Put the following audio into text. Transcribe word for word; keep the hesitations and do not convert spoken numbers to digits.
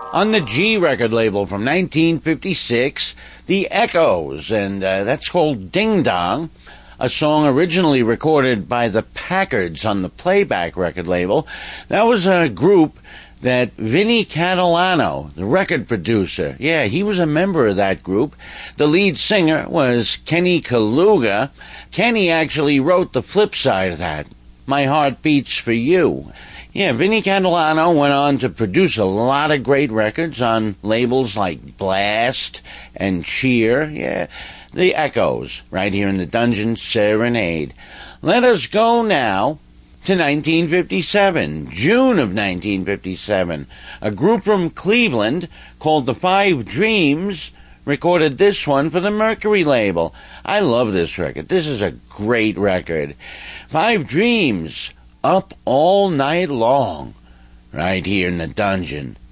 On the G record label from nineteen fifty-six, The Echoes, and uh, that's called Ding Dong, a song originally recorded by the Packards on the Playback record label. That was a group that Vinnie Catalano, the record producer, yeah, he was a member of that group. The lead singer was Kenny Kaluga. Kenny actually wrote the flip side of that, My Heart Beats for You. Yeah, Vinnie Catalano went on to produce a lot of great records on labels like Blast and Cheer. Yeah, The Echoes, right here in the Dungeon Serenade. Let us go now to nineteen fifty-seven, June of nineteen fifty-seven. A group from Cleveland called the Five Dreams recorded this one for the Mercury label. I love this record. This is a great record. Five Dreams, Up All Night Long, right here in the Dungeon